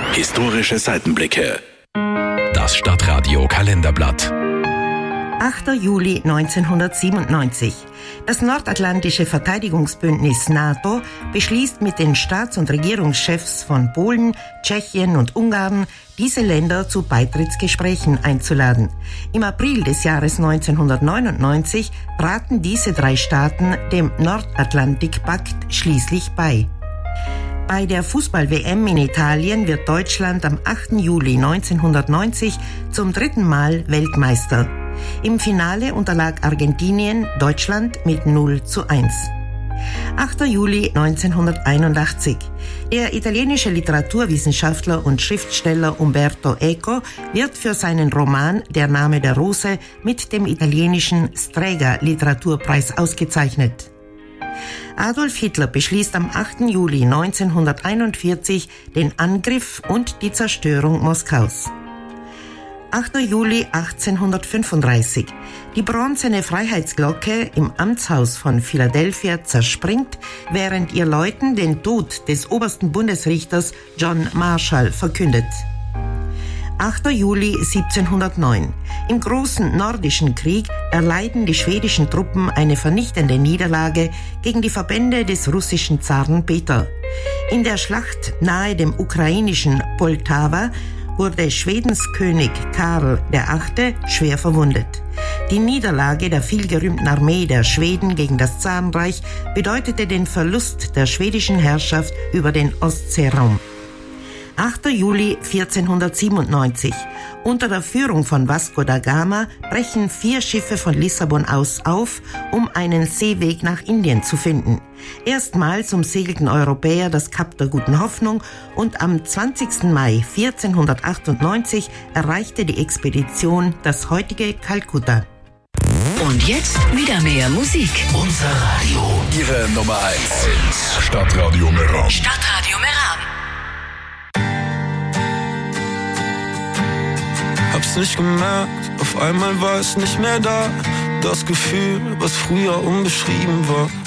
Historische Seitenblicke. Das Stadtradio Kalenderblatt. 8. Juli 1997. Das nordatlantische Verteidigungsbündnis NATO beschließt mit den Staats- und Regierungschefs von Polen, Tschechien und Ungarn, diese Länder zu Beitrittsgesprächen einzuladen. Im April des Jahres 1999 traten diese 3 Staaten dem Nordatlantikpakt schließlich bei. Bei der Fußball-WM in Italien wird Deutschland am 8. Juli 1990 zum 3. Mal Weltmeister. Im Finale unterlag Argentinien Deutschland mit 0:1. 8. Juli 1981. Der italienische Literaturwissenschaftler und Schriftsteller Umberto Eco wird für seinen Roman Der Name der Rose mit dem italienischen Strega-Literaturpreis ausgezeichnet. Adolf Hitler beschließt am 8. Juli 1941 den Angriff und die Zerstörung Moskaus. 8. Juli 1835. Die bronzene Freiheitsglocke im Amtshaus von Philadelphia zerspringt, während ihr Läuten den Tod des obersten Bundesrichters John Marshall verkündet. 8. Juli 1709. Im Großen Nordischen Krieg erleiden die schwedischen Truppen eine vernichtende Niederlage gegen die Verbände des russischen Zaren Peter. In der Schlacht nahe dem ukrainischen Poltawa wurde Schwedens König Karl VIII. Schwer verwundet. Die Niederlage der vielgerühmten Armee der Schweden gegen das Zarenreich bedeutete den Verlust der schwedischen Herrschaft über den Ostseeraum. 8. Juli 1497. Unter der Führung von Vasco da Gama brechen 4 Schiffe von Lissabon aus auf, um einen Seeweg nach Indien zu finden. Erstmals umsegelten Europäer das Kap der Guten Hoffnung und am 20. Mai 1498 erreichte die Expedition das heutige Kalkutta. Und jetzt wieder mehr Musik. Unser Radio. Ihre Nummer 1. Stadtradio Meran. Stadtradio Meran. Hab's nicht gemerkt, auf einmal war es nicht mehr da. Das Gefühl, was früher unbeschrieben war.